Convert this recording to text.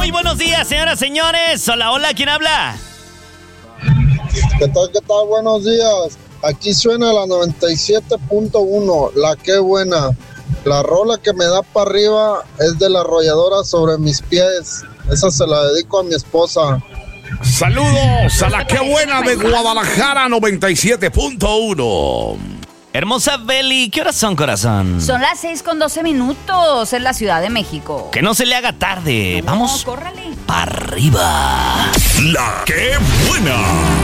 Muy buenos días, señoras, señores. Hola, hola, ¿quién habla? ¿Qué tal, qué tal? Buenos días. Aquí suena la 97.1, la que buena. La rola que me da para arriba es de la arrolladora sobre mis pies. Esa se la dedico a mi esposa. Saludos a la que buena de Guadalajara 97.1. Hermosa Beli, ¿qué horas son, corazón? Son las 6:12 en la Ciudad de México. Que no se le haga tarde. No, Vamos córrale. para arriba. La que buena.